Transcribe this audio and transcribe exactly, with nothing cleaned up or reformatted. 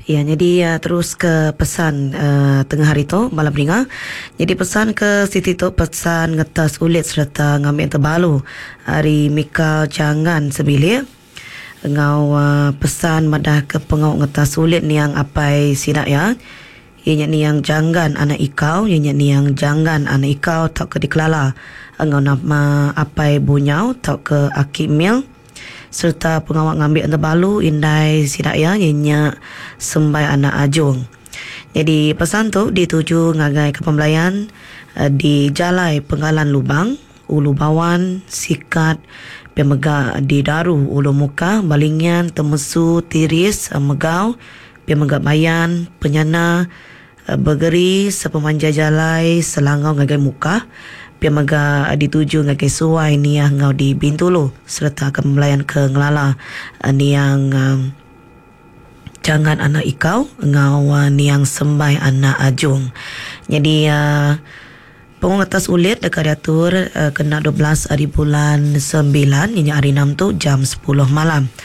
Ya, jadi uh, terus ke pesan uh, tengah hari tu, malam ringa. Jadi pesan ke Siti tu, pesan ngetas ulit serta ngambil terbalu. Hari Mika jangan sebilir. Ngau uh, pesan madah ke pengau ngetas ulit ni yang apai sinak ya. Ianya ni yang jangan anak ikau, ianya ni yang jangan anak ikau tak ke dikelala. Ngau nama apai bunyau tak ke akimil. Serta pengawak ngambil terbalu indai sidak ya ianya sembai anak ajung. Jadi pesan tu dituju ngagai ke pembelayan uh, di Jalai Penggalan Lubang, Ulu Bawan, Sikat, Pemegak di Daru, Ulu Muka, Balingian, Temesu, Tiris, uh, Megau, Pemegak Bayan, Penyana, uh, Bergeri, Sepemanja Jalai, Selangau ngagai Muka, Pemaga dituju ngagai suai ni yang ngau di Bintulu serta akan melayan ke Ngelala ni yang um, jangan anak ikau ngau uh, ni yang sembai anak ajung. Jadi uh, pengung atas ulit dekat diatur uh, kena dua belas hari bulan sembilan ini hari enam tu jam sepuluh malam.